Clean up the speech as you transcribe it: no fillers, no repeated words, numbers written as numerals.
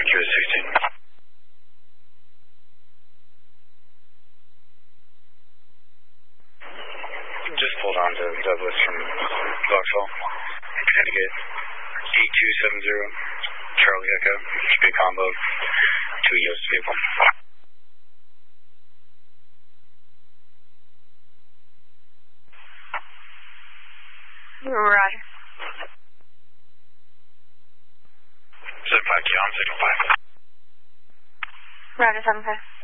Kilo 16. Just pulled on to Douglas from Vauxhall, Connecticut, 8270, Charlie Echo, speed combo, 2 Yost vehicle. Roger. 75 Kilo, I'm 65. Roger, 75.